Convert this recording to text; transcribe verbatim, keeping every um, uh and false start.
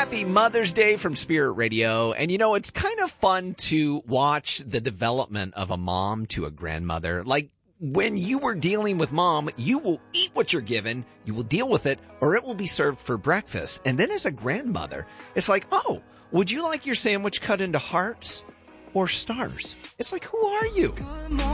Happy Mother's Day from Spirit Radio. And, you know, it's kind of fun to watch the development of a mom to a grandmother. Like, when you were dealing with mom, you will eat what you're given, you will deal with it, or it will be served for breakfast. And then as a grandmother, it's like, oh, would you like your sandwich cut into hearts or stars? It's like, who are you?